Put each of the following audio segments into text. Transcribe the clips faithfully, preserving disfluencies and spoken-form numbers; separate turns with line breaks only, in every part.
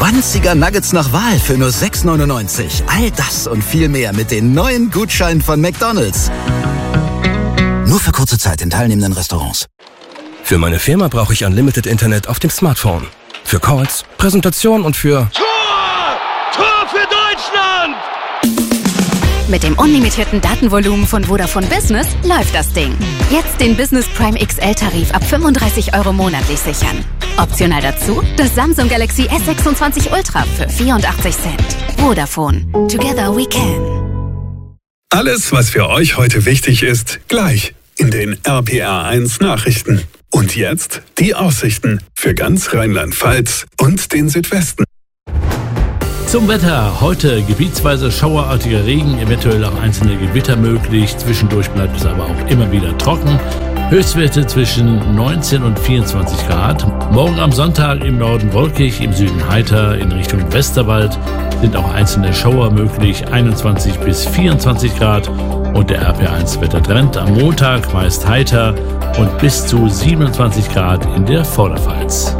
zwanziger Nuggets nach Wahl für nur sechs neunundneunzig. All das und viel mehr mit den neuen Gutscheinen von McDonald's. Nur für kurze Zeit in teilnehmenden Restaurants.
Für meine Firma brauche ich Unlimited Internet auf dem Smartphone. Für Calls, Präsentation und für...
Tor! Tor für Deutschland!
Mit dem unlimitierten Datenvolumen von Vodafone Business läuft das Ding. Jetzt den Business Prime X L-Tarif ab fünfunddreißig Euro monatlich sichern. Optional dazu das Samsung Galaxy S sechsundzwanzig Ultra für vierundachtzig Cent. Vodafone. Together we can.
Alles, was für euch heute wichtig ist, gleich in den R P R eins Nachrichten. Und jetzt die Aussichten für ganz Rheinland-Pfalz und den Südwesten.
Zum Wetter. Heute gebietsweise schauerartiger Regen, eventuell auch einzelne Gewitter möglich. Zwischendurch bleibt es aber auch immer wieder trocken. Höchstwerte zwischen neunzehn und vierundzwanzig Grad. Morgen am Sonntag im Norden wolkig, im Süden heiter. In Richtung Westerwald sind auch einzelne Schauer möglich. einundzwanzig bis vierundzwanzig Grad. Und der R P eins Wettertrend am Montag meist heiter und bis zu siebenundzwanzig Grad in der Vorderpfalz.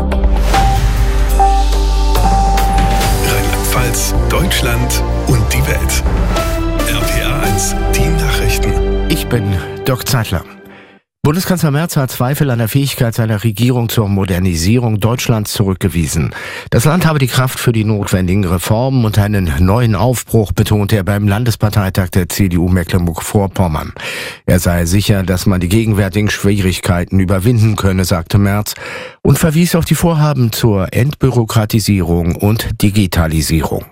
Deutschland und die Welt. R P R eins, die Nachrichten.
Ich bin Dirk Zeitler. Bundeskanzler Merz hat Zweifel an der Fähigkeit seiner Regierung zur Modernisierung Deutschlands zurückgewiesen. Das Land habe die Kraft für die notwendigen Reformen und einen neuen Aufbruch, betonte er beim Landesparteitag der C D U Mecklenburg-Vorpommern. Er sei sicher, dass man die gegenwärtigen Schwierigkeiten überwinden könne, sagte Merz, und verwies auf die Vorhaben zur Entbürokratisierung und Digitalisierung.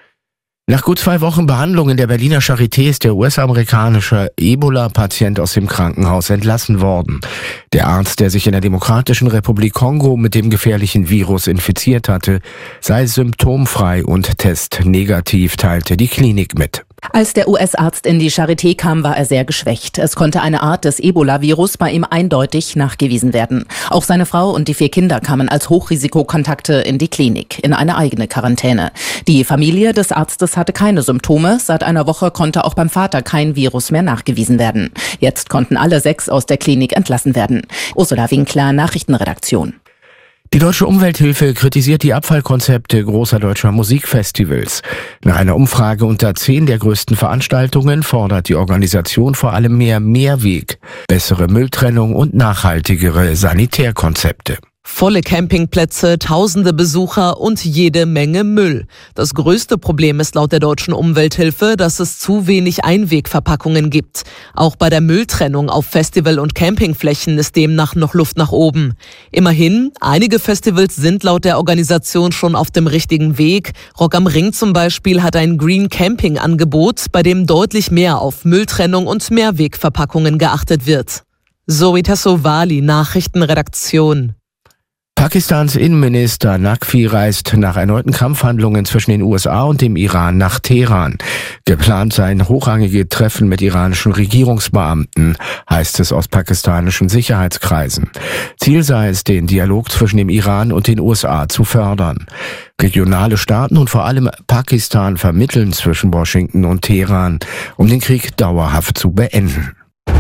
Nach gut zwei Wochen Behandlung in der Berliner Charité ist der U S-amerikanische Ebola-Patient aus dem Krankenhaus entlassen worden. Der Arzt, der sich in der Demokratischen Republik Kongo mit dem gefährlichen Virus infiziert hatte, sei symptomfrei und testnegativ, teilte die Klinik mit.
Als der U S-Arzt in die Charité kam, war er sehr geschwächt. Es konnte eine Art des Ebola-Virus bei ihm eindeutig nachgewiesen werden. Auch seine Frau und die vier Kinder kamen als Hochrisikokontakte in die Klinik, in eine eigene Quarantäne. Die Familie des Arztes hatte keine Symptome. Seit einer Woche konnte auch beim Vater kein Virus mehr nachgewiesen werden. Jetzt konnten alle sechs aus der Klinik entlassen werden. Ursula Winkler, Nachrichtenredaktion.
Die Deutsche Umwelthilfe kritisiert die Abfallkonzepte großer deutscher Musikfestivals. Nach einer Umfrage unter zehn der größten Veranstaltungen fordert die Organisation vor allem mehr Mehrweg, bessere Mülltrennung und nachhaltigere Sanitärkonzepte.
Volle Campingplätze, tausende Besucher und jede Menge Müll. Das größte Problem ist laut der Deutschen Umwelthilfe, dass es zu wenig Einwegverpackungen gibt. Auch bei der Mülltrennung auf Festival- und Campingflächen ist demnach noch Luft nach oben. Immerhin, einige Festivals sind laut der Organisation schon auf dem richtigen Weg. Rock am Ring zum Beispiel hat ein Green Camping Angebot, bei dem deutlich mehr auf Mülltrennung und Mehrwegverpackungen geachtet wird. Zoe Tassovali, Nachrichtenredaktion.
Pakistans Innenminister Naqvi reist nach erneuten Kampfhandlungen zwischen den U S A und dem Iran nach Teheran. Geplant seien hochrangige Treffen mit iranischen Regierungsbeamten, heißt es aus pakistanischen Sicherheitskreisen. Ziel sei es, den Dialog zwischen dem Iran und den U S A zu fördern. Regionale Staaten und vor allem Pakistan vermitteln zwischen Washington und Teheran, um den Krieg dauerhaft zu beenden.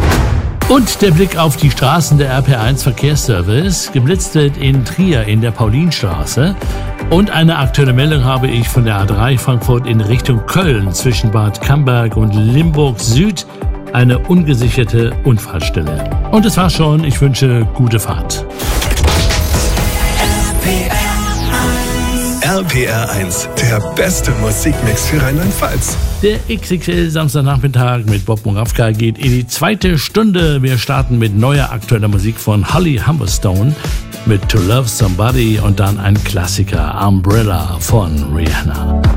Und der Blick auf die Straßen der R P eins Verkehrsservice. Geblitzt wird in Trier in der Paulinstraße. Und eine aktuelle Meldung habe ich von der A drei Frankfurt in Richtung Köln zwischen Bad Camberg und Limburg Süd. Eine ungesicherte Unfallstelle. Und das war's schon. Ich wünsche gute Fahrt.
R P R eins, der beste Musikmix für Rheinland-Pfalz.
Der X X L Samstagnachmittag mit Bob Moravka geht in die zweite Stunde. Wir starten mit neuer aktueller Musik von Holly Humberstone mit To Love Somebody und dann ein Klassiker Umbrella von Rihanna.